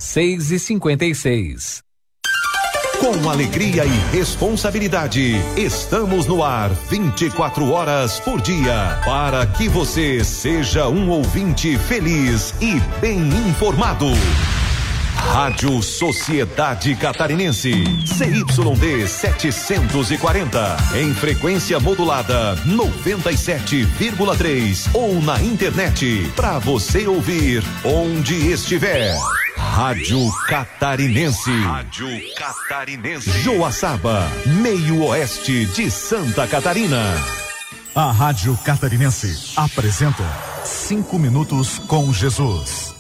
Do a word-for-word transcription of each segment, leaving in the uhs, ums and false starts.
seis e cinquenta e seis. Com alegria e responsabilidade, estamos no ar vinte e quatro horas por dia, para que você seja um ouvinte feliz e bem informado. Rádio Sociedade Catarinense, C Y D setecentos e quarenta, em frequência modulada noventa e sete vírgula três ou na internet, para você ouvir onde estiver. Rádio Catarinense. Rádio Catarinense. Joaçaba, meio oeste de Santa Catarina. A Rádio Catarinense apresenta Cinco Minutos com Jesus.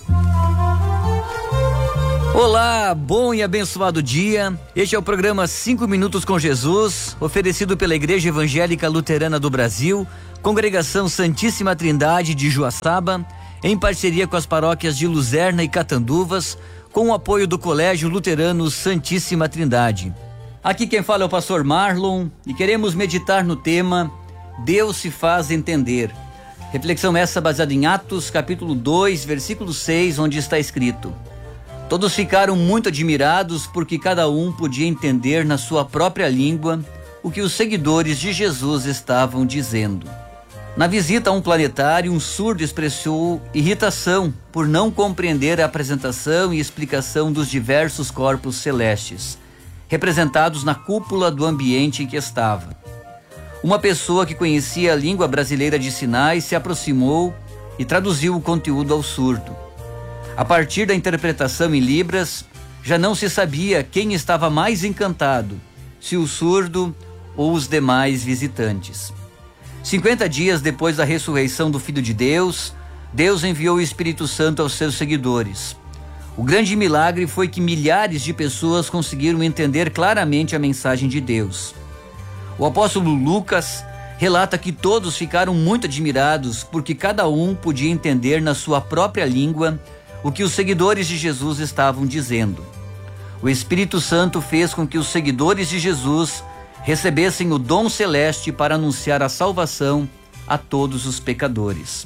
Olá, bom e abençoado dia. Este é o programa Cinco Minutos com Jesus, oferecido pela Igreja Evangélica Luterana do Brasil, Congregação Santíssima Trindade de Joaçaba, em parceria com as paróquias de Luzerna e Catanduvas, com o apoio do Colégio Luterano Santíssima Trindade. Aqui quem fala é o pastor Marlon e queremos meditar no tema Deus se faz entender. Reflexão essa baseada em Atos, capítulo dois, versículo seis, onde está escrito: todos ficaram muito admirados porque cada um podia entender na sua própria língua o que os seguidores de Jesus estavam dizendo. Na visita a um planetário, um surdo expressou irritação por não compreender a apresentação e explicação dos diversos corpos celestes, representados na cúpula do ambiente em que estava. Uma pessoa que conhecia a língua brasileira de sinais se aproximou e traduziu o conteúdo ao surdo. A partir da interpretação em Libras, já não se sabia quem estava mais encantado, se o surdo ou os demais visitantes. cinquenta dias depois da ressurreição do Filho de Deus, Deus enviou o Espírito Santo aos seus seguidores. O grande milagre foi que milhares de pessoas conseguiram entender claramente a mensagem de Deus. O apóstolo Lucas relata que todos ficaram muito admirados porque cada um podia entender na sua própria língua o que os seguidores de Jesus estavam dizendo. O Espírito Santo fez com que os seguidores de Jesus recebessem o dom celeste para anunciar a salvação a todos os pecadores.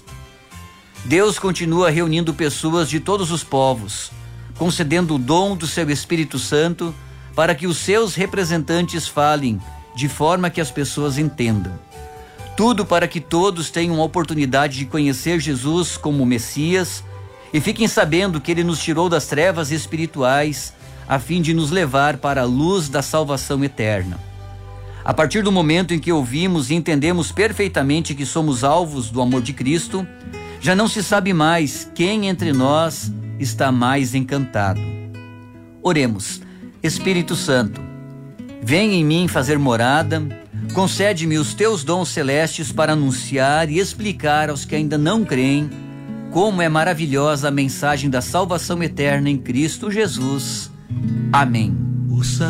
Deus continua reunindo pessoas de todos os povos, concedendo o dom do seu Espírito Santo para que os seus representantes falem de forma que as pessoas entendam. Tudo para que todos tenham a oportunidade de conhecer Jesus como o Messias e fiquem sabendo que ele nos tirou das trevas espirituais a fim de nos levar para a luz da salvação eterna. A partir do momento em que ouvimos e entendemos perfeitamente que somos alvos do amor de Cristo, já não se sabe mais quem entre nós está mais encantado. Oremos. Espírito Santo, vem em mim fazer morada, concede-me os teus dons celestes para anunciar e explicar aos que ainda não creem como é maravilhosa a mensagem da salvação eterna em Cristo Jesus. Amém.